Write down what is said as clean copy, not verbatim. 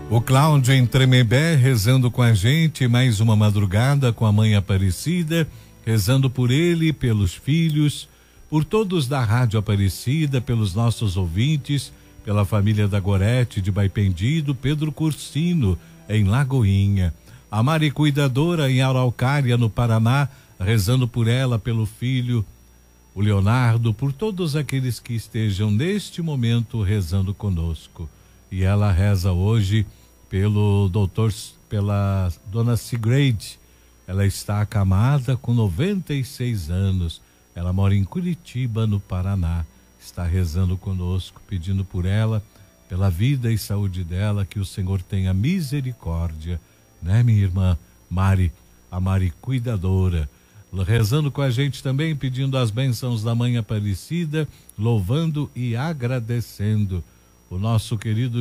O Cláudio em Tremembé rezando com a gente, mais uma madrugada com a mãe Aparecida, rezando por ele, pelos filhos, por todos da Rádio Aparecida, pelos nossos ouvintes, pela família da Gorete de Baipendido, Pedro Cursino em Lagoinha, a Mari Cuidadora em Araucária, no Paraná, rezando por ela, pelo filho, o Leonardo, por todos aqueles que estejam neste momento rezando conosco. E ela reza hoje pela dona Sigrid. Ela está acamada com 96 anos. Ela mora em Curitiba, no Paraná. Está rezando conosco, pedindo por ela, pela vida e saúde dela, que o Senhor tenha misericórdia, né, minha irmã Mari, a Mari Cuidadora, rezando com a gente também, pedindo as bênçãos da mãe Aparecida, louvando e agradecendo o nosso querido